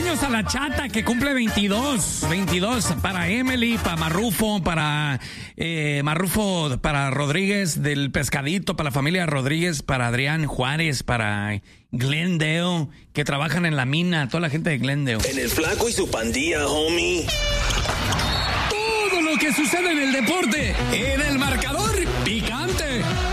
cumpleaños a la chata que cumple 22 para Emily, para Marrufo, para Rodríguez del Pescadito, para la familia Rodríguez, para Adrián Juárez, para Glendale, que trabajan en la mina, toda la gente de Glendale. En el Flaco y su pandilla, homie. Todo lo que sucede en el deporte, en el marcador picante.